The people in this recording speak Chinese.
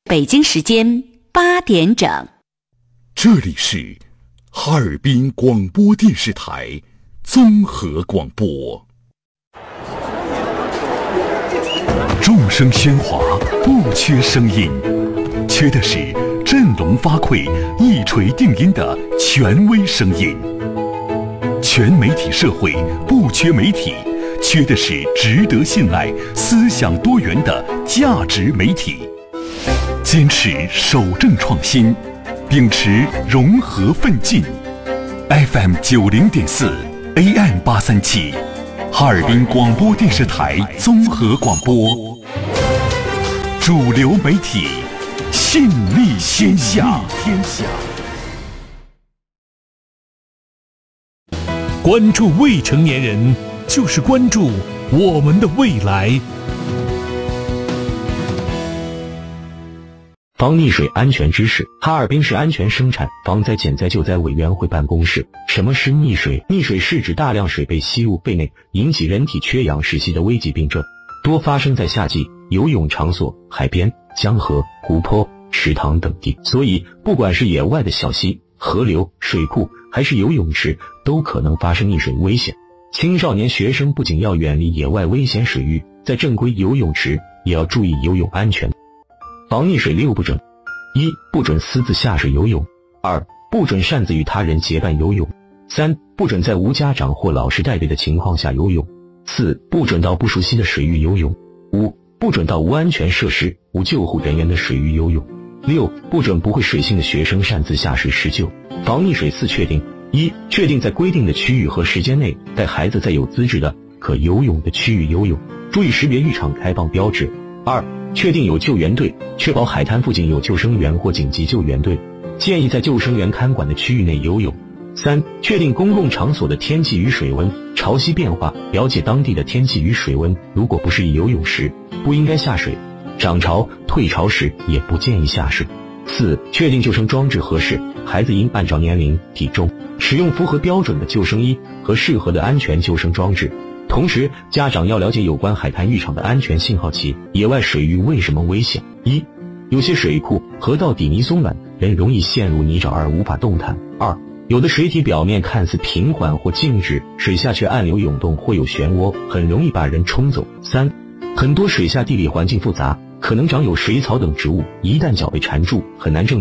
北京时间8点整。 这里是哈尔滨广播电视台综合广播。众声喧哗，不缺声音，缺的是振聋发聩、一锤定音的权威声音。全媒体社会不缺媒体，缺的是值得信赖、思想多元的价值媒体。坚持守正创新，秉持融合奋进。FM 90.4 AM 837，哈尔滨广播电视台综合广播，主流媒体，信力天下。 关注未成年人，就是关注我们的未来。 防溺水安全知识。哈尔滨市安全生产防灾减灾救灾委员会办公室。什么是溺水？溺水是指大量水被吸入肺内，引起人体缺氧窒息的危急病症，多发生在夏季游泳场所、海边、江河、湖泊、池塘等地。所以不管是野外的小溪、河流、水库，还是游泳池，都可能发生溺水危险。青少年学生不仅要远离野外危险水域，在正规游泳池也要注意游泳安全。防溺水6不准： 1. 不准私自下水游泳； 2. 不准擅自与他人结伴游泳； 3. 不准在无家长或老师带队的情况下游泳； 4. 不准到不熟悉的水域游泳； 5. 不准到无安全设施、无救护人员的水域游泳； 6. 不准不会水性的学生擅自下水施救。防溺水4确定： 1. 确定在规定的区域和时间内带孩子在有资质的可游泳的区域游泳，注意识别浴场开放标志。2. 确定有救援队，确保海滩附近有救生员或紧急救援队，建议在救生员看管的区域内游泳。3. 确定公共场所的天气与水温，潮汐变化，了解当地的天气与水温，如果不适宜游泳时，不应该下水；涨潮、退潮时也不建议下水。4. 确定救生装置合适，孩子应按照年龄、体重，使用符合标准的救生衣和适合的安全救生装置。同时，家长要了解有关海滩浴场的安全信号器。野外水域为什么危险？1. 有些水库、河道底泥松软，人容易陷入泥沼而无法动弹。2. 有的水体表面看似平缓或静止，水下却暗流涌动或有漩涡，很容易把人冲走。3. 很多水下地理环境复杂，可能长有水草等植物，一旦脚被缠住，很难正